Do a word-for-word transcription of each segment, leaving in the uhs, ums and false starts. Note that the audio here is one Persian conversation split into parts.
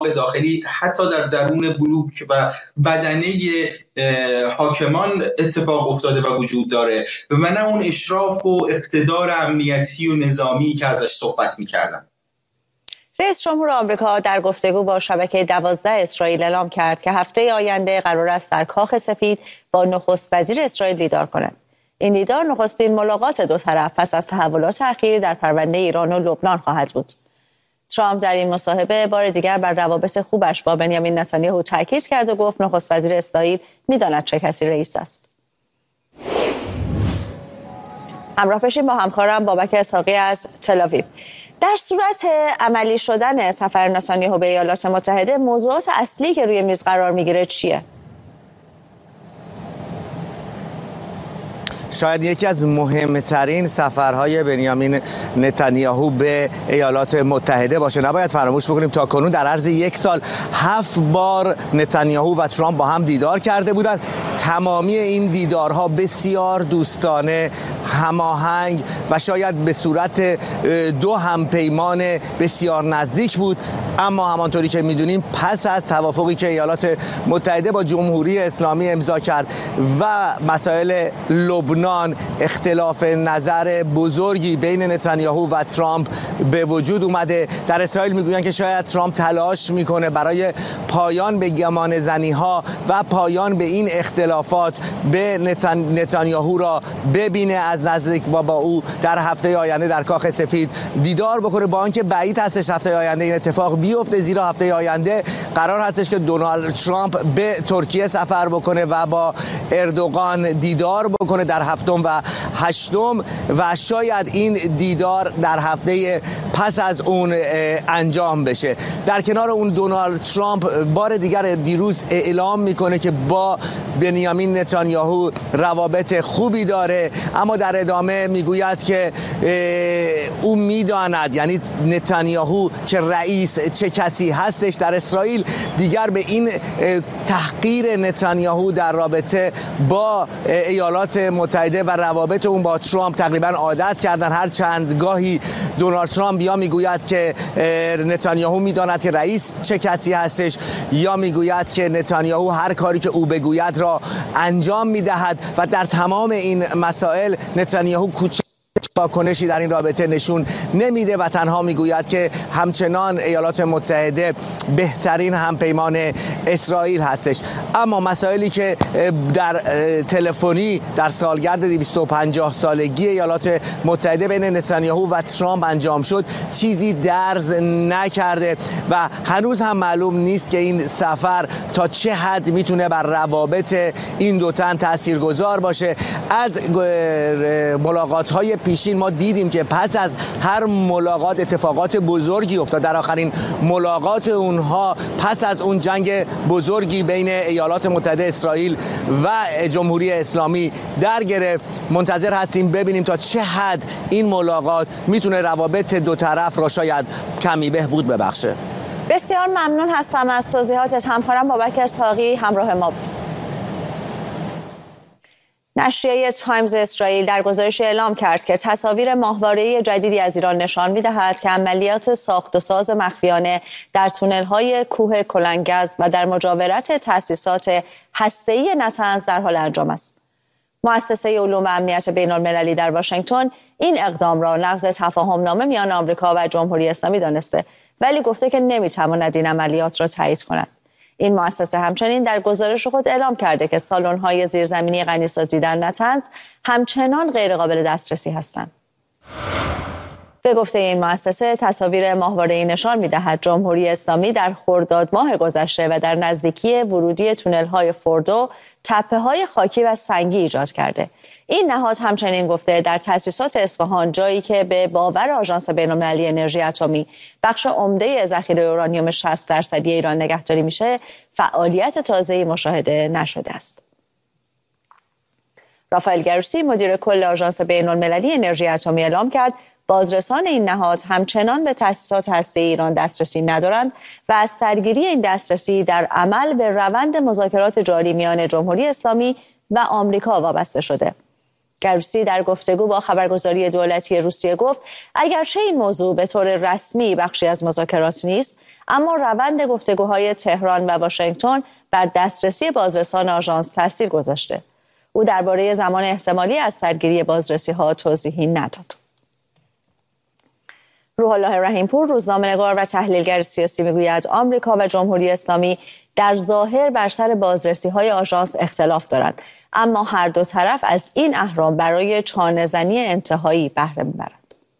داخلی حتی در درون بلوک و بدنه حاکمان اتفاق افتاده و وجود داره و نه اون اشراف و اقتدار امنیتی و نظامی که ازش صحبت می‌کردن. رئیس جمهور آمریکا در گفتگو با شبکه دوازده اسرائیل اعلام کرد که هفته آینده قرار است در کاخ سفید با نخست وزیر اسرائیل دیدار کند. این دیدار نخستین ملاقات دو طرف پس از تحولات اخیر در پرونده ایران و لبنان خواهد بود. ترامپ در این مصاحبه بار دیگر بر روابط خوبش با بنیامین نتانیاهو تاکید کرد و گفت نخست وزیر اسرائیل می‌داند چه کسی رئیس است. همراه بشیم با همکارم بابک اسحاقی از تل‌آویو. در صورت عملی شدن سفر نتانیاهو به ایالات متحده، موضوعات اصلی که روی میز قرار میگیره چیه؟ شاید یکی از مهمترین سفرهای بنیامین نتانیاهو به ایالات متحده باشه. نباید فراموش بکنیم تا کنون در عرض یک سال هفت بار نتانیاهو و ترامپ با هم دیدار کرده بودند. تمامی این دیدارها بسیار دوستانه، هماهنگ و شاید به صورت دو همپیمان بسیار نزدیک بود. اما همانطوری که میدونیم پس از توافقی که ایالات متحده با جمهوری اسلامی امضا کرد و مسائل لبنان، اختلاف نظر بزرگی بین نتانیاهو و ترامپ به وجود اومده. در اسرائیل میگویند که شاید ترامپ تلاش میکنه برای پایان به گمانه‌زنی ها و پایان به این اختلافات به نتان... نتانیاهو را ببینه از نزدیک و با او در هفته آینده در کاخ سفید دیدار بکنه، با آنکه بعید هستش هفته آینده این اتفاق بیفته، زیرا هفته آینده قرار هستش که دونالد ترامپ به ترکیه سفر بکنه و با اردوغان دیدار بکنه در هفتم و هشتم و شاید این دیدار در هفته پس از اون انجام بشه. در کنار اون دونالد ترامپ بار دیگر دیروز اعلام میکنه که با بنیامین نتانیاهو روابط خوبی داره، اما در ادامه میگوید که او میداند، یعنی نتانیاهو که رئیس چه کسی هستش در اسرائیل، دیگر به این تحقیر نتانیاهو در رابطه با ایالات متحده و روابط اون با ترامپ تقریبا عادت کردن. هر چند گاهی دونالد ترامپ یا میگوید که نتانیاهو میداند که رئیس چه کسی هستش، یا میگوید که نتانیاهو هر کاری که او بگوید را انجام میدهد و در تمام این مسائل نتانیاهو کوچک واکنشی در این رابطه نشون نمیده و تنها میگوید که همچنان ایالات متحده بهترین همپیمان اسرائیل هستش. اما مسائلی که در تلفنی در سالگرد دویست و پنجاه سالگی ایالات متحده بین نتانیاهو و ترامپ انجام شد چیزی درز نکرده و هنوز هم معلوم نیست که این سفر تا چه حد میتونه بر روابط این دو تن تاثیرگذار باشه. از ملاقات های پیشین ما دیدیم که پس از هر ملاقات اتفاقات بزرگی افتاد. در آخرین ملاقات اونها پس از اون جنگ بزرگی بین ایالات متحده اسرائیل و جمهوری اسلامی در گرفت. منتظر هستیم ببینیم تا چه حد این ملاقات میتونه روابط دو طرف را شاید کمی بهبود ببخشه. بسیار ممنون هستم از توضیحاتت. همکارم بابک اسحاقی همراه ما بود. نشریه تایمز اسرائیل در گزارش اعلام کرد که تصاویر ماهواره‌ای جدیدی از ایران نشان می‌دهد که عملیات ساخت و ساز مخفیانه در تونل‌های کوه کلنگز و در مجاورت تأسیسات هسته‌ای نتنز در حال انجام است. مؤسسه علوم و امنیت بین‌المللی در واشنگتن این اقدام را نقض تفاهم‌نامه میان آمریکا و جمهوری اسلامی دانسته، ولی گفته که نمی‌تواند این عملیات را تایید کند. این مؤسسه همچنین در گزارش خود اعلام کرده که سالن‌های زیرزمینی غنیسازی در نتنز همچنان غیرقابل دسترسی هستند. به گفته این مؤسسه تصاویر ماهواره‌ای نشان می‌دهد جمهوری اسلامی در خرداد ماه گذشته و در نزدیکی ورودی تونل‌های فوردو تپه‌های خاکی و سنگی ایجاد کرده. این نهاد همچنین گفته در تأسیسات اصفهان، جایی که به باور آژانس بین‌المللی انرژی اتمی بخش عمده ذخیره اورانیوم شصت درصدی ایران نگهداری میشه، فعالیت تازه‌ای مشاهده نشده است. رافائل گروسی مدیر کل آژانس بین‌المللی انرژی اتمی اعلام کرد بازرسان این نهاد همچنان به تأسیسات هسته‌ای ایران دسترسی ندارند و از سرگیری این دسترسی در عمل به روند مذاکرات جاری میان جمهوری اسلامی و آمریکا وابسته شده. گروسی در گفتگو با خبرگزاری دولتی روسیه گفت اگرچه این موضوع به طور رسمی بخشی از مذاکرات نیست، اما روند گفتگوهای تهران و واشنگتن بر دسترسی بازرسان آژانس تاثیر گذاشته. او درباره زمان احتمالی از سرگیری بازرسی‌ها توضیحی نداد. روح الله رحیمپور، روزنامه‌نگار و تحلیلگر سیاسی، میگوید آمریکا و جمهوری اسلامی در ظاهر بر سر بازرسی‌های آژانس اختلاف دارند، اما هر دو طرف از این اهرام برای چانه‌زنی انتهایی بهره می‌برند.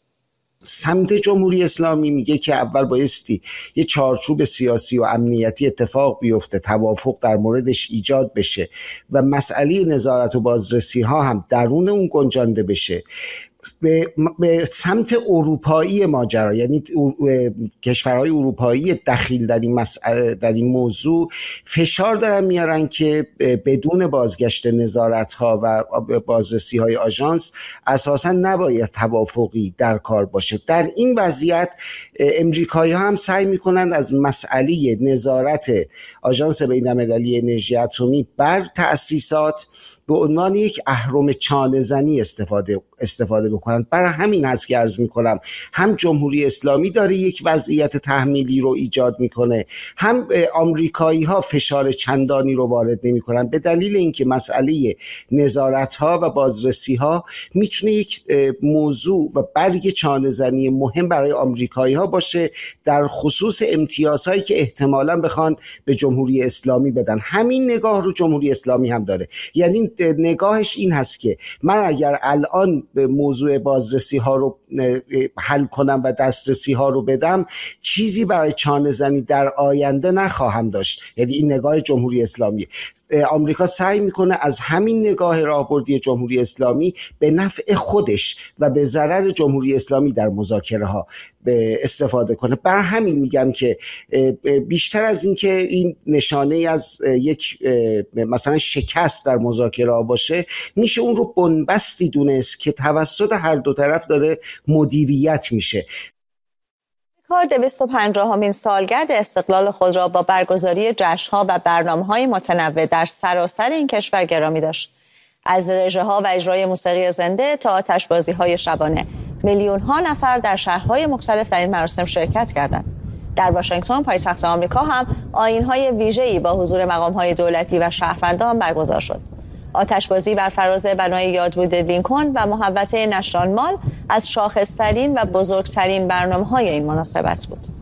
سمت جمهوری اسلامی میگه که اول بایستی یه چارچوب سیاسی و امنیتی اتفاق بیفته، توافق در موردش ایجاد بشه و مسئله نظارت و بازرسی ها هم درون اون گنجانده بشه. به, به سمت اروپایی ماجرا، یعنی کشورهای اروپایی دخیل در این مسئله، در این موضوع فشار دارن میارن که بدون بازگشت نظارت ها و بازرسی های آژانس اساسا نباید توافقی در کار باشه. در این وضعیت امریکایی ها هم سعی میکنن از مسئله نظارت آژانس بین‌المللی انرژی اتمی بر تأسیسات به عنوان یک اهرم چانه‌زنی استفاده استفاده بکنن. برای همین هست که عرض میکنم هم جمهوری اسلامی داره یک وضعیت تحمیلی رو ایجاد میکنه، هم آمریکایی ها فشار چندانی رو وارد نمیکنن، به دلیل اینکه مسئله نظارت ها و بازرسی ها میتونه یک موضوع و برگ چانه‌زنی مهم برای آمریکایی ها باشه در خصوص امتیازهایی که احتمالاً بخوان به جمهوری اسلامی بدن. همین نگاه رو جمهوری اسلامی هم داره، یعنی نگاهش این هست که من اگر الان به موضوع بازرسی ها رو حل کنم و دسترسی ها رو بدم، چیزی برای چانه زنی در آینده نخواهم داشت. یعنی این نگاه جمهوری اسلامی. آمریکا سعی میکنه از همین نگاه راهبردی جمهوری اسلامی به نفع خودش و به ضرر جمهوری اسلامی در مذاکره ها استفاده کنه. بر همین میگم که بیشتر از این که این نشانه از یک مثلا شکست در مذاکره ها باشه، میشه اون رو بنبستی دونست که توسط هر دو طرف داره مدیریت میشه. دویست و پنجاهمین سالگرد استقلال خود را با برگزاری جشن‌ها و برنامه‌های متنوع در سراسر این کشور گرامی داشت. از رژه‌ها و اجرای موسیقی زنده تا آتش‌بازی‌های شبانه، میلیون‌ها نفر در شهرهای مختلف در این مراسم شرکت کردند. در واشنگتن، پایتخت آمریکا، هم آیین‌های ویژه‌ای با حضور مقام‌های دولتی و شهروندان برگزار شد. آتشبازی بر فراز بنای یادبود لینکلن و محوطه نشنال مال از شاخص‌ترین و بزرگترین برنامه‌های این مناسبت بود.